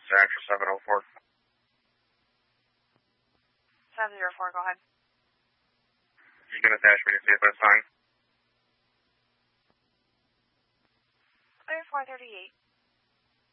Extra 704. 704, go ahead. You can attach me to see if that's fine. Clear 438.